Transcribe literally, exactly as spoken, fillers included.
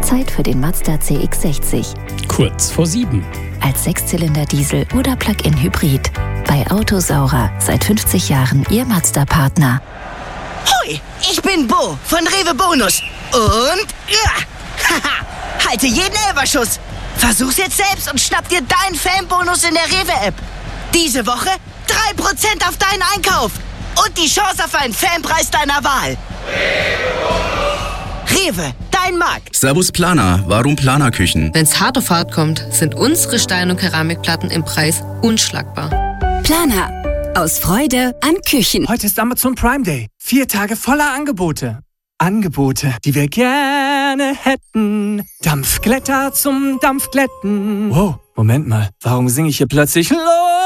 Zeit für den Mazda C X sechzig. Kurz vor sieben. Als Sechszylinder-Diesel oder Plug-in-Hybrid. Bei Autosaurer seit fünfzig Jahren Ihr Mazda-Partner. Hui, ich bin Bo von Rewe Bonus. Und ja, haha, halte jeden Elferschuss. Versuch's jetzt selbst und schnapp dir deinen Fanbonus in der Rewe-App. Diese Woche drei Prozent auf deinen Einkauf. Und die Chance auf einen Fanpreis deiner Wahl. Rewe, dein Markt. Servus Planer, warum Planerküchen? Wenn's hart auf hart kommt, sind unsere Stein- und Keramikplatten im Preis unschlagbar. Planer. Aus Freude an Küchen. Heute ist Amazon Prime Day. Vier Tage voller Angebote. Angebote, die wir gerne hätten. Dampfglätter zum Dampfglätten. Wow, Moment mal. Warum singe ich hier plötzlich Los?